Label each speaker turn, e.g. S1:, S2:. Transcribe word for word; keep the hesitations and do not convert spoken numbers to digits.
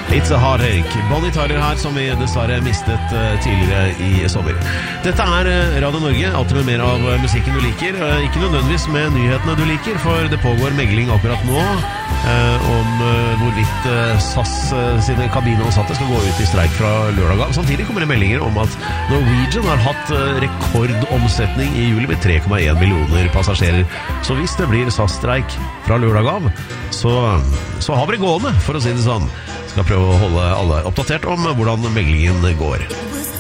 S1: It's a Heartache. Bonnie Tyler her, som vi dessverre mistet uh, tidligere i sommer. Dette er uh, Radio Norge, alltid med mer av uh, musikken du liker. Uh, ikke nødvendigvis med nyhetene du liker, for det pågår megling akkurat nå uh, om uh, hvorvidt uh, S A S uh, sine kabinansatte skal gå ut i streik fra lørdag av. Samtidig kommer det meldinger om at Norwegian har hatt uh, rekordomsetning i juli med tre komma en millioner passasjerer. Så hvis det blir S A S-streik fra lørdag av, så, så har vi det gående, for å si det sånn. Skal prøve å holde alle oppdatert om hvordan meglingen går.